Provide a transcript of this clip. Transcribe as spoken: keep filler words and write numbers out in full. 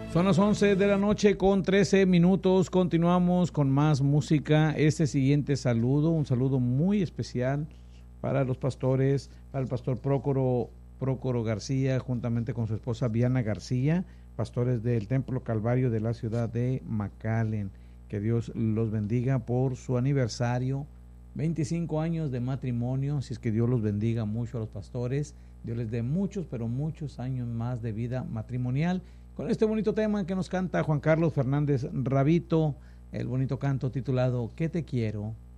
Son las once de la noche con trece minutos. Continuamos con más música. Este siguiente saludo, un saludo muy especial para los pastores, para el pastor Prócoro, Prócoro García, juntamente con su esposa Viana García, pastores del Templo Calvario de la ciudad de McAllen. Que Dios los bendiga por su aniversario, veinticinco años de matrimonio. Así es que Dios los bendiga mucho a los pastores. Dios les dé muchos, pero muchos años más de vida matrimonial. Con este bonito tema que nos canta Juan Carlos Fernández Rabito, el bonito canto titulado ¿Qué te quiero?